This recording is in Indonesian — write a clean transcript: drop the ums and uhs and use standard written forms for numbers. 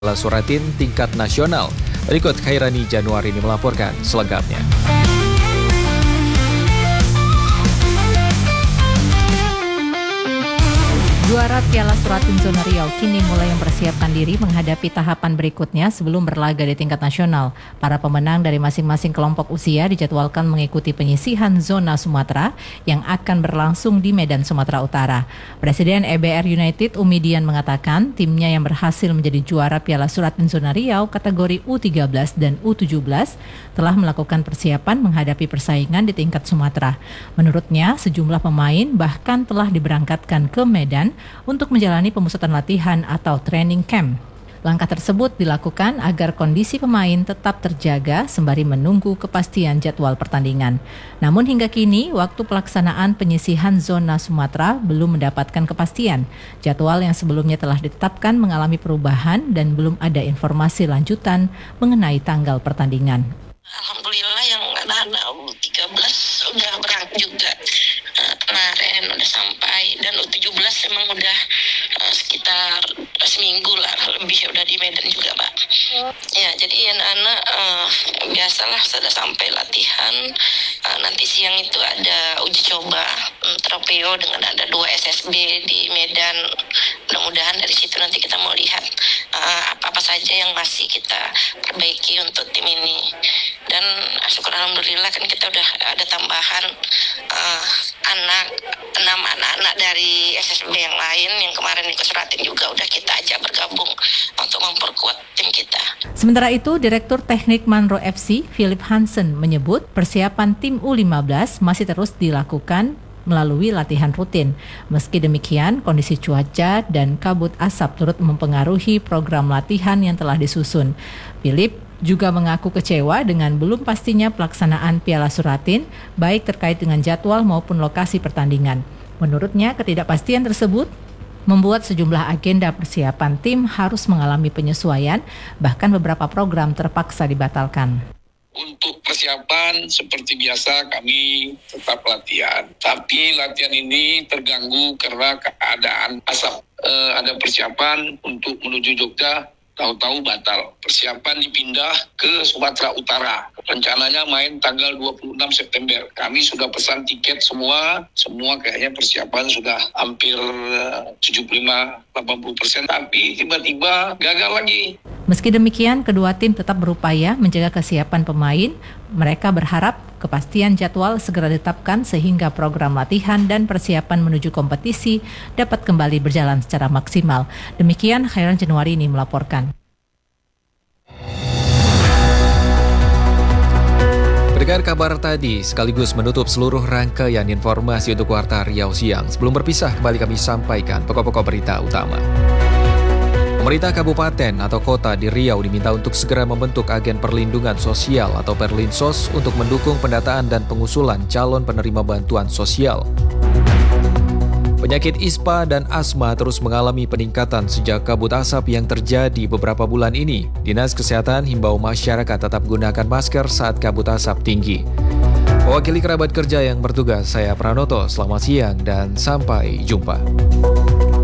Suratin tingkat nasional. Berikut Khairani Januari ini melaporkan selengkapnya. Juara Piala Suratin Zona Riau kini mulai mempersiapkan diri menghadapi tahapan berikutnya sebelum berlaga di tingkat nasional. Para pemenang dari masing-masing kelompok usia dijadwalkan mengikuti penyisihan zona Sumatera yang akan berlangsung di Medan, Sumatera Utara. Presiden EBR United Umidian mengatakan timnya yang berhasil menjadi juara Piala Suratin Zona Riau kategori U13 dan U17 telah melakukan persiapan menghadapi persaingan di tingkat Sumatera. Menurutnya, sejumlah pemain bahkan telah diberangkatkan ke Medan untuk menjalani pemusatan latihan atau training camp. Langkah tersebut dilakukan agar kondisi pemain tetap terjaga sembari menunggu kepastian jadwal pertandingan. Namun hingga kini, waktu pelaksanaan penyisihan zona Sumatera belum mendapatkan kepastian. Jadwal yang sebelumnya telah ditetapkan mengalami perubahan dan belum ada informasi lanjutan mengenai tanggal pertandingan. Alhamdulillah yang anak-anak U13 udah berangkat juga. Kemarin udah sampai, dan U17 memang udah sekitar seminggu lah lebih udah di Medan juga, Pak. Ya, jadi anak-anak biasalah sudah sampai latihan. Nanti siang itu ada uji coba tropeo dengan ada 2 SSB di Medan. Mudah-mudahan dari situ nanti kita mau lihat apa-apa saja yang masih kita perbaiki untuk tim ini. Dan syukur alhamdulillah kan kita udah ada tambahan 6 anak-anak dari SSB yang lain yang kemarin ikut Suratin juga udah kita ajak bergabung untuk memperkuat tim kita. Sementara itu, Direktur Teknik Manro FC, Philip Hansen, menyebut persiapan tim U15 masih terus dilakukan melalui latihan rutin. Meski demikian, kondisi cuaca dan kabut asap turut mempengaruhi program latihan yang telah disusun. Philip juga mengaku kecewa dengan belum pastinya pelaksanaan Piala Suratin, baik terkait dengan jadwal maupun lokasi pertandingan. Menurutnya, ketidakpastian tersebut membuat sejumlah agenda persiapan tim harus mengalami penyesuaian, bahkan beberapa program terpaksa dibatalkan. Untuk persiapan seperti biasa kami tetap latihan, tapi latihan ini terganggu karena keadaan asap. Ada persiapan untuk menuju Jogja, tahu-tahu batal. Persiapan dipindah ke Sumatera Utara. Rencananya main tanggal 26 September. Kami sudah pesan tiket semua kayaknya persiapan sudah hampir 75-80%, tapi tiba-tiba gagal lagi. Meski demikian, kedua tim tetap berupaya menjaga kesiapan pemain. Mereka berharap kepastian jadwal segera ditetapkan sehingga program latihan dan persiapan menuju kompetisi dapat kembali berjalan secara maksimal. Demikian Khairani Januari ini melaporkan. Pendengar, kabar tadi sekaligus menutup seluruh rangkaian informasi untuk Warta Riau Siang. Sebelum berpisah, kembali kami sampaikan pokok-pokok berita utama. Pemerintah kabupaten atau kota di Riau diminta untuk segera membentuk agen perlindungan sosial atau Perlinsos untuk mendukung pendataan dan pengusulan calon penerima bantuan sosial. Penyakit ispa dan asma terus mengalami peningkatan sejak kabut asap yang terjadi beberapa bulan ini. Dinas Kesehatan himbau masyarakat tetap gunakan masker saat kabut asap tinggi. Mewakili kerabat kerja yang bertugas, saya Pranoto. Selamat siang dan sampai jumpa.